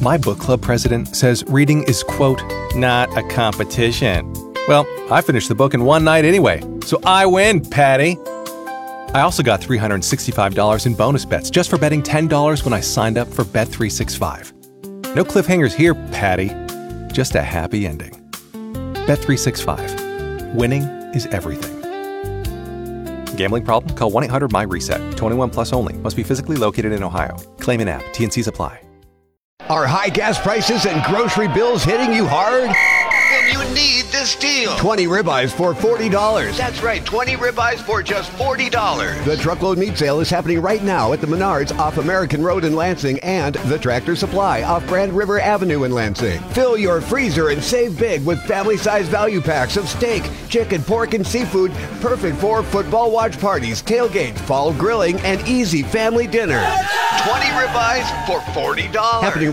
My book club president says reading is, quote, not a competition. Well, I finished the book in one night anyway, so I win, Patty. I also got $365 in bonus bets just for betting $10 when I signed up for Bet365. No cliffhangers here, Patty. Just a happy ending. Bet365. Winning is everything. Gambling problem? Call 1-800-MY-RESET. 21 plus only. Must be physically located in Ohio. Claim in app. T&Cs apply. Are high gas prices and grocery bills hitting you hard? Then you need this deal. 20 ribeyes for $40. That's right, 20 ribeyes for just $40. The truckload meat sale is happening right now at the Menards off American Road in Lansing and the Tractor Supply off Grand River Avenue in Lansing. Fill your freezer and save big with family-size value packs of steak, chicken, pork, and seafood, perfect for football watch parties, tailgates, fall grilling, and easy family dinners. 20 ribeyes for $40. Happening